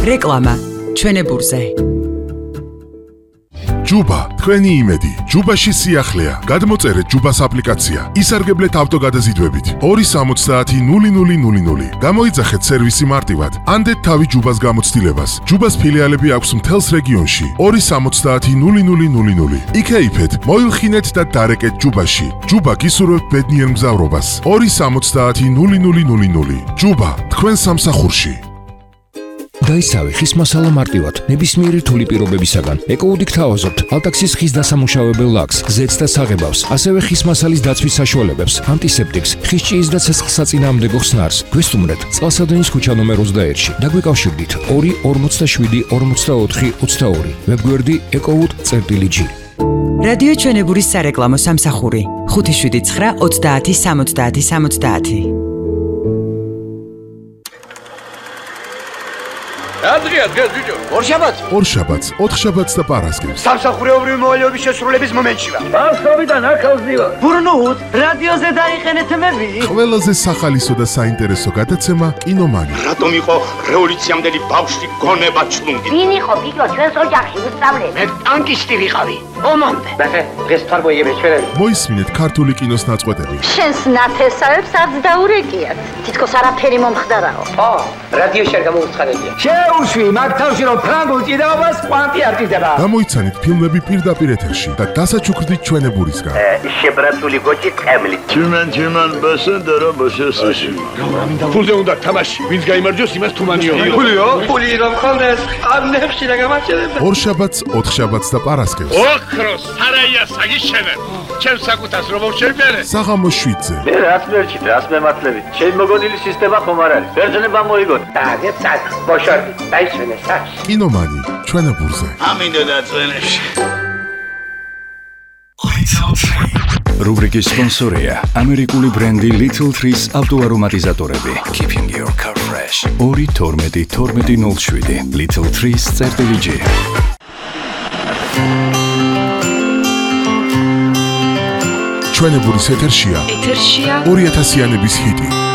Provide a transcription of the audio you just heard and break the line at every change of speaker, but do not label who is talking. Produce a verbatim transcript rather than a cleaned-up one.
რეკლამა ჩვენებურზე.
ჯუბა, თქვენი იმედი. ჯუბაში სიახლეა. გადმოწერეთ ჯუბას აპლიკაცია. ისარგებლეთ ავტოგადაზიდვებით. ორი სამოცდაათი ნული ნული ნული ნული. გამოიძახეთ სერვისი მარტივად. ანდეთ თავი ჯუბას გამოცდილებას. ჯუბას ფილიალები აქვს მთელს რეგიონში. ორი სამოცდაათი ნული ნული ნული ნული. იქეიფეთ, მოილხინეთ და დარეკეთ ჯუბაში. ჯუბა გისურვებთ ბედნიერ მგზავრობას. ორი სამოცდაათი ნული ნული ნული ნული. ჯუბა, თქვენ სამსახურში.
დაისავე ხის მასალა მარტივად, ნებისმიერი რთული პირობებისაგან. ეკოუდი გთავაზობთ ალტაქსის ხის დასამუშავებელ ლაქს, ზეთს და საღებავს, ასევე ხის მასალის დაცვის საშუალებებს, ანტისეპტიკს, ხის ჭიის და ცეცხლსაწინააღმდეგო ხსნარს. გვესტუმრეთ წყალსადენის ქუჩა ნომერ ოცდაერთში. დაგვიკავშირდით ორი ორმოცდაშვიდი ორმოცდაოთხი ოცდაორი. ვებგვერდი ეკოუდი.წერტილი.ჯი.
რადიო ჩვენებურის სარეკლამო სამსახური ხუთი შვიდი ცხრა ოცდაათი სამოცდაათი სამოცდაათი.
Adria, დღეს ბიჭო. ორშაბათს.
ორშაბათს, ოთხშაბათს და პარასკევს.
სამსახურეობრივი მოვალეობის შესრულების მომენტში ვარ.
ბავშვობიდან აქავს დივა.
ბურნუთ, რადიოზე დაიყენეთ მები.
ყველაზე სახალისო და საინტერესო გადაცემა კინომანი.
რატომ იყო რევოლუციამდელი ბავშვი გონება ჩლუნგი?
ვინ იყო ბიჭო ჩვენს ოჯახში უსწავლე?
მე ტანკისტი ვიყავი.
ომამდე.
ნახე, დღეს თარბოიები ჩვენები.
მოისმინეთ ქართული კინოს ნაწყვეტები.
შენს ნათესავებს არც დაურეკიათ. თითქოს არაფერი მომხდარაო.
ო, რადიოში არ გამოვუცხადებია. შეუშვი, მაგ თავში რომ ფრანგულ ჭიდაობას კვანტი არ ჭირდება.
გამოიცანით ფილმები პირდაპირ ეთერში და დასაჩუქრდით ჩვენებურისგან.
შებრაცული გოჭი ყემლი.
Tümen tümen basın dara başı saşı.
ფულზე უნდა თამაში. ვინც გაიმარჯვოს, იმას თუმანიო. ფულიო?
ფული რომ ხონდეს, ამნებში და გამარჯვება.
ორშაბათს, ოთხშაბათს და პარასკევს.
ოქროს სარაია საგიშენებ. ჩემს საკუთას რომ შევბერე.
საღამოს შვიდზე.
Ne rasmerçi, rasmematlები. Შენ მოგონილი სისტემა ხომ არ არის? ბერძნება მოიგონ.
დაგეთ საკ, ბოშორდი, დაისვენე საკ.
კინომანი, ჩვენებურზე.
ამინდო დაწვენებში.
რუბრიკის სპონსორია ამერიკული ბრენდი Little Trees ავტოარომატიზატორები. Keeping your car fresh. ორი თორმეტი თორმეტი ნული შვიდი. Little Trees.წერტილი.ჯი.
ჩვენებურის ეთერშია.
ეთერშია
ორი ათასიანების ჰიტი.